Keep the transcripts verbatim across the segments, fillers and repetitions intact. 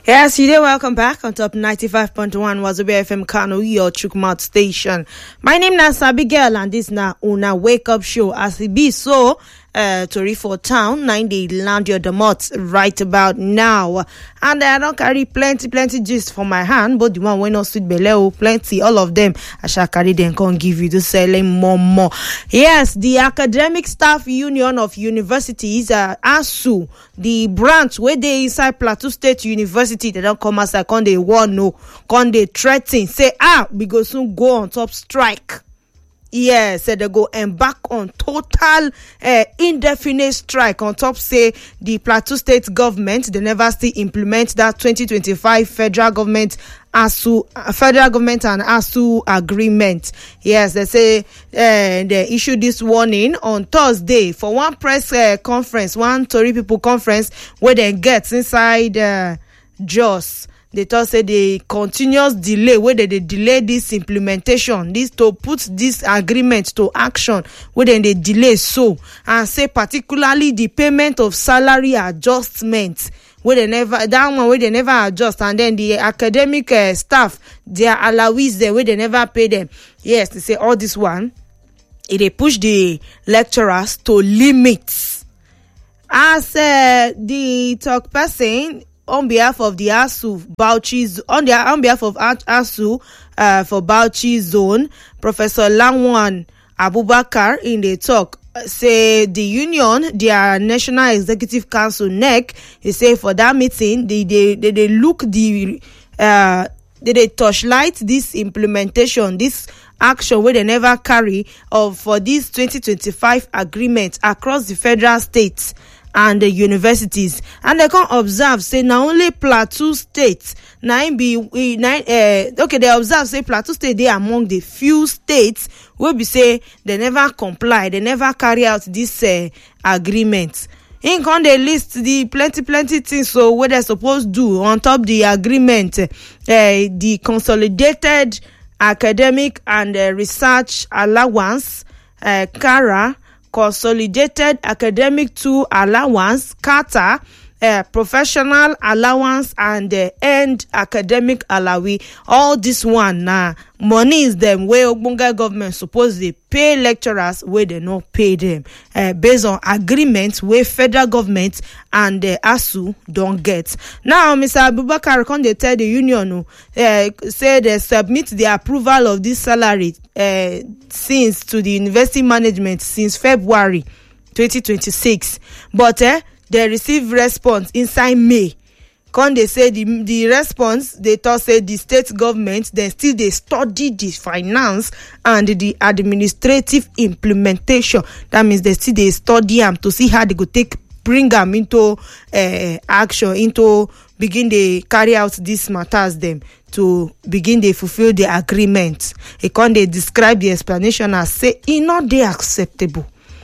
Yes, you did. Welcome back on top ninety-five point one Wazobia F M Kano, your Chukmouth station. My name is Abigail, and this na Una Wake Up Show. As it be so, uh, Tori for town, nine day land your domot right about now. And I don't carry plenty, plenty gist for my hand, but the one when not sweet below, plenty, all of them, I shall carry them, can give you to selling more, more. Yes, the Academic Staff Union of Universities, uh, ASU, the branch where they inside Plateau State University, they don't come as I can they warn no, can they threaten, say, ah, we go soon go on top strike. Yes, so they go embark on total uh, indefinite strike on top, say, the Plateau State government, they never still implement that twenty twenty-five federal government ASU, uh, federal government and ASU agreement. Yes, they say uh, they issued this warning on Thursday for one press uh, conference, one Tory people conference where they get inside uh, Jos. They thought say the continuous delay where they, they delay this implementation, this to put this agreement to action, where then they delay so, and say particularly the payment of salary adjustment where they never that one where they never adjust, and then the academic uh, staff their allowances there where they never pay them. Yes, they say all this one, it they push the lecturers to limits. As uh, the talk person on behalf of the ASU Bauchi, on the on behalf of ASU uh, for Bauchi zone, Professor Langwan Abubakar in the talk say the union, their National Executive Council N E C, he say for that meeting they they they, they look the uh they, they torchlight this implementation, this action where they never carry of for this twenty twenty-five agreement across the federal states and the universities, and they can observe say now only Plateau State nine be nine uh, okay they observe say Plateau State they among the few states where be say they never comply, they never carry out this uh, agreement. In con they list the plenty plenty things so what they're supposed to do on top the agreement, uh, the consolidated academic and uh, research allowance, uh, C A R A, consolidated academic two allowance, C A T A, uh, professional allowance, and uh, end academic allowance. All this one now, nah, money is them where Ogbonga government suppose they pay lecturers where they not pay them uh, based on agreements where federal government and uh, ASU don't get. Now, Mister Abubakar, can they tell the union uh, say they submit the approval of this salary uh, since to the university management since February twenty twenty-six, but uh, they receive response inside May. Can they say the the response they thought say the state government then still they study the finance and the administrative implementation. That means they still they study them to see how they go take bring them into uh, action, into begin they carry out these matters them to begin they fulfill the agreement. It can they describe the explanation as say it not they acceptable.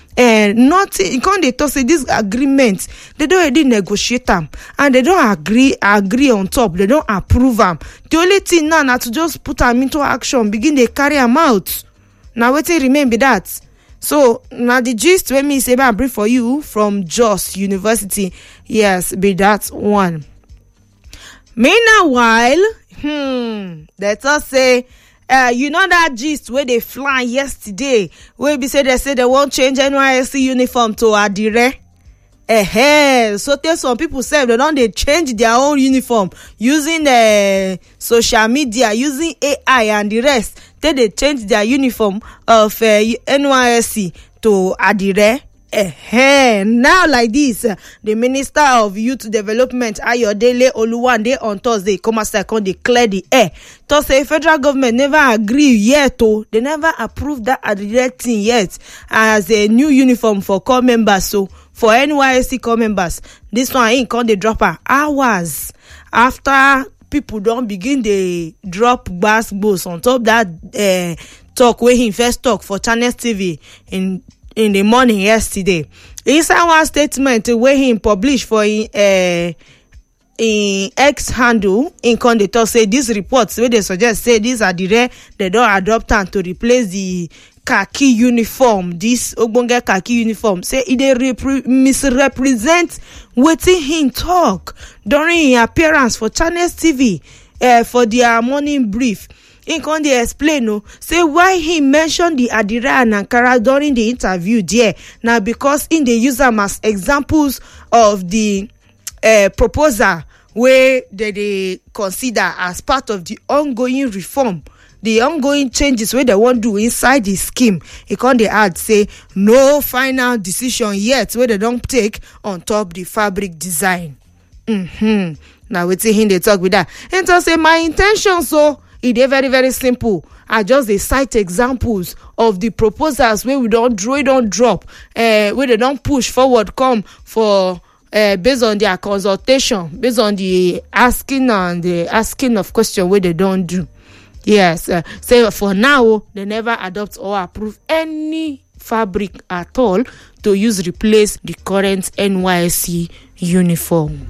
And not you can't they talk say this agreement they don't already negotiate them and they don't agree agree on top, they don't approve them. The only thing now na to just put them into action, begin they carry them out. Now wait till remember that. So now the gist when me say I bring for you from Jos University, yes, be that one. Meanwhile, hmm, let us say. Uh, you know that gist where they fly yesterday, where we say they say they won't change N Y S C uniform to Adire. Eh, so tell some people say they don't they change their own uniform using uh, social media, using A I and the rest. Then they change their uniform of uh, N Y S C to Adire. Eh, now like this, uh, the Minister of Youth Development Ayodele Oluwande on Thursday come as I can declare the air. To say federal government never agree yet, oh, they never approved that thing yet as a new uniform for core members. So for N Y S C core members, this one ain't called the dropper hours after people don't begin they drop bass balls on top that uh, talk where he first talk for Channels T V in. in the morning yesterday. Inside one statement where he published for uh, in X handle in conductor say these reports where they suggest say these are the rare they don't adopt and to replace the khaki uniform, this ogbonge khaki uniform, say e dey repre- misrepresent wetin him talk during him appearance for Channels T V uh, for their morning brief. He can dey explain no say why he mentioned the Adire and Ankara during the interview there. Now because in dey use them as examples of the uh, proposal where they dey consider as part of the ongoing reform, the ongoing changes where they want do inside the scheme. He can dey add say no final decision yet where they don't take on top the fabric design. Mm-hmm. Now wetin him dey talk with that. And so say my intention so it is very, very simple. I just dey cite examples of the proposals where we don't draw, we don't drop, uh, where they don't push forward, come for uh, based on their consultation, based on the asking and the asking of question where they don't do. Yes, uh, so for now they never adopt or approve any fabric at all to use replace the current N Y S C uniform.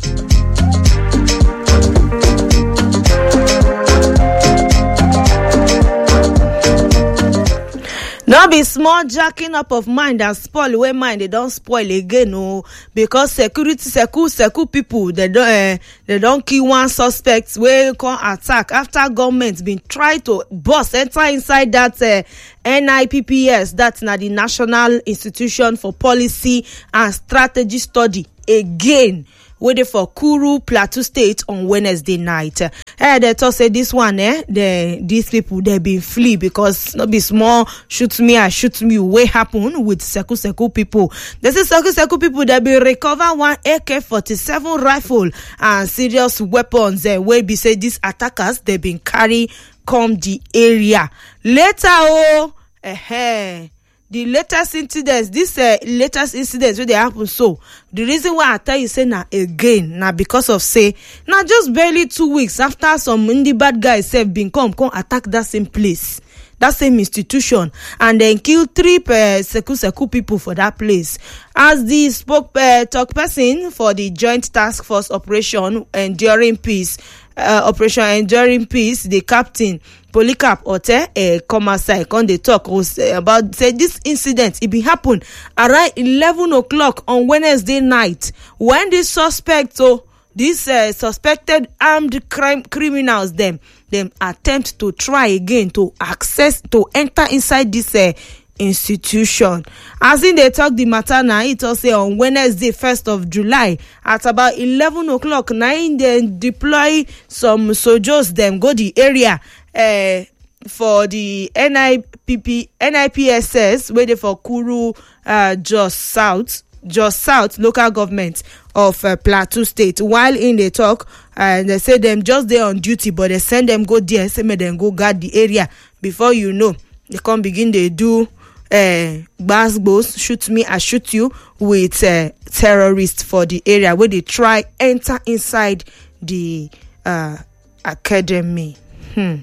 No be small jacking up of mind and spoil wey mind they don't spoil again oh, because security secu secu people they don't uh, they don't kill one suspect wey come attack after government been try to bust enter inside that uh, N I P P S, that's na the National Institution for Policy and Strategy Study again. Waiting for Kuru, Plateau State on Wednesday night. Eh, they thought say this one, eh, the these people they been flee because not be small shoot me, I shoot me. What happen with Seku Seku people? This is Seku Seku people they be recover one A K forty-seven rifle and serious weapons. Eh, where be say these attackers they been carry come the area later. Oh, eh. eh. The latest incidents, this uh, latest incidents where they happen, so the reason why I tell you say now again, now because of say now just barely two weeks after some indie bad guys have been come come attack that same place, that same institution, and then kill three uh, seku seku people for that place. As the spoke uh, talk person for the Joint Task Force Operation Enduring Peace, uh, Operation Enduring Peace, the captain Polycarp Ote, a commerce on the talk was uh, about say this incident it be happen around eleven o'clock on Wednesday night when the suspect so these uh, suspected armed crime criminals them them attempt to try again to access to enter inside this uh, institution. As in they talk the matter now, it also on Wednesday first of July at about eleven o'clock nine then deploy some soldiers them go the area uh, for the N I P P N I P S S waiting for Kuru uh, Jos South Jos South local government of uh, Plateau State. While in the talk and uh, they say them just there on duty, but they send them go there, say me them go guard the area. Before you know, they come begin they do uh basbos, shoot me, I shoot you with uh, terrorists for the area where they try enter inside the uh academy. Hmm.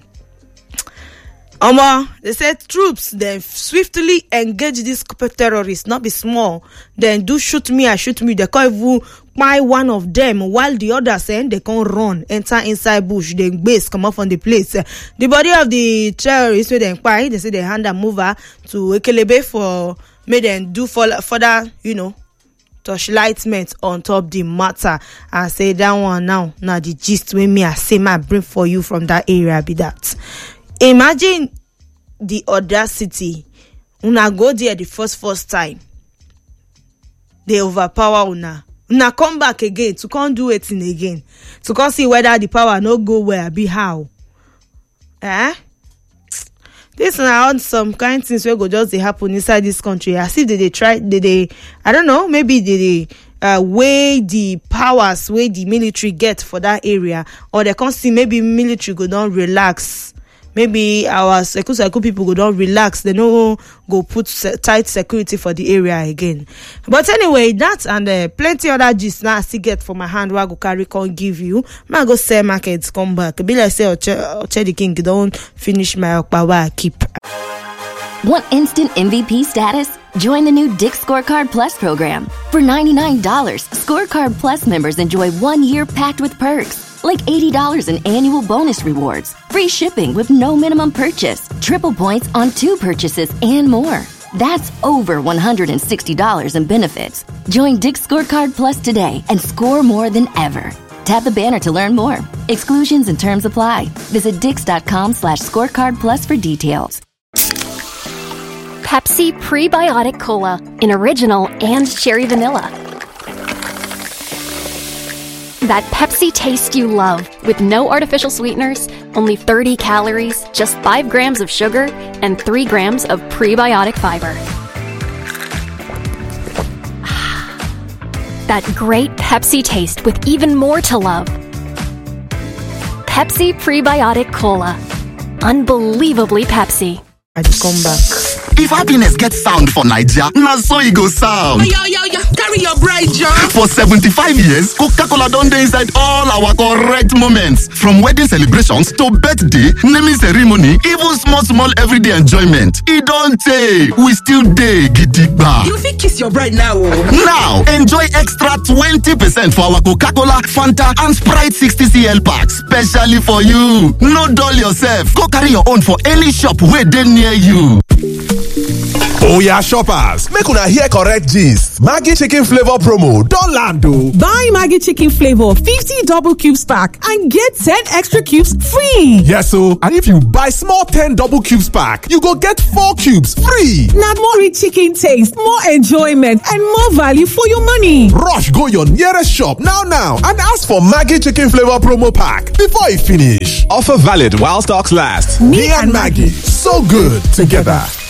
Omo, they said troops then swiftly engage these terrorists, not be small. Then do shoot me, I shoot me. They can't even buy one of them while the others say they can't run, enter inside bush, then base come off on the place. The body of the terrorists where they inquire, they say they hand them over to Ekelebe for may then do further, you know, torchlightment on top the matter. I say that one now. Now the gist with me I say my bring for you from that area be that. Imagine the audacity. Una go there the first first time. They overpower una. Una come back again to come do it in again. To come see whether the power no go where be how. Eh? This now some kind of things will go just they happen inside this country. As if they, they try they, they I don't know, maybe they, they uh weigh the powers where the military get for that area, or they can see maybe military go down relax. Maybe our seku seku people go don't relax. They no go put se- tight security for the area again. But anyway, that and uh, plenty other gist now I still get for my hand where I go carry can give you. I go sell markets come back. Be like say Oche the King don't finish my okpa I keep. Want instant M V P status? Join the new Dick's Scorecard Plus program. For ninety-nine dollars, Scorecard Plus members enjoy one year packed with perks. Like eighty dollars in annual bonus rewards, free shipping with no minimum purchase, triple points on two purchases, and more. That's over one hundred sixty dollars in benefits. Join Dick's Scorecard Plus today and score more than ever. Tap the banner to learn more. Exclusions and terms apply. Visit dix.com slash scorecard plus for details. Pepsi Prebiotic Cola in original and cherry vanilla. That Pepsi taste you love with no artificial sweeteners, only thirty calories, just five grams of sugar, and three grams of prebiotic fiber. That great Pepsi taste with even more to love. Pepsi Prebiotic Cola. Unbelievably Pepsi. I come back. If happiness gets sound for Naija, na so e go sound. Yo, yo, yo, carry your bride, John. For seventy-five years, Coca-Cola don dey inside all our correct moments. From wedding celebrations to birthday, naming ceremony, even small, small everyday enjoyment. E don tey, we still dey gidigba. You fit kiss your bride now. Now, enjoy extra twenty percent for our Coca-Cola, Fanta, and Sprite sixty centiliters packs, specially for you. No dull yourself. Go carry your own for any shop wey dey near you. Oya shoppers, make una hear correct gist. Maggi chicken flavor promo don land o. Buy Maggi chicken flavor fifty double cubes pack and get ten extra cubes free. Yes o, and if you buy small ten double cubes pack, you go get four cubes free. Na more rich chicken taste, more enjoyment, and more value for your money. Rush go your nearest shop now now and ask for Maggi chicken flavor promo pack before e finish. Offer valid while stocks last. Me and Maggi, so good together.